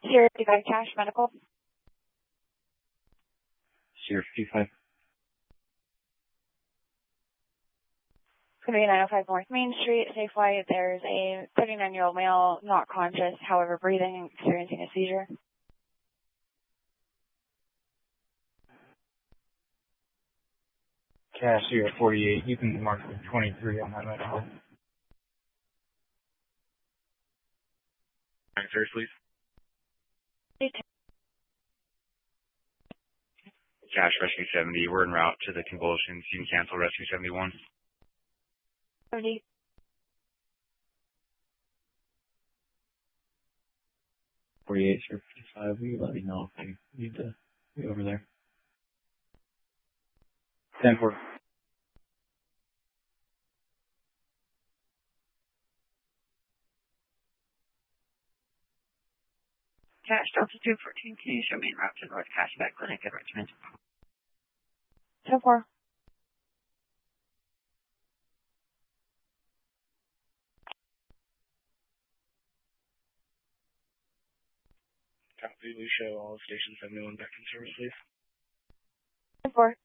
Sierra 55 Cash Medical. Sierra 55. It's going to be 905 North Main Street, Safeway. There's a 39-year-old male, not conscious, however breathing, experiencing a seizure. Cash Sierra 48. You can mark the 23 on that medical. Answers, please. Cash Rescue 70. We're en route to the convulsions. You can cancel Rescue 71. 70. Sierra 55. Will you let me know if you need to be over there? 10-4. Cash Delta 214, can you show me en route to North Cashback Clinic in Richmond? 10-4. Copy. We show all of Station 71 back in service, please. 10-4.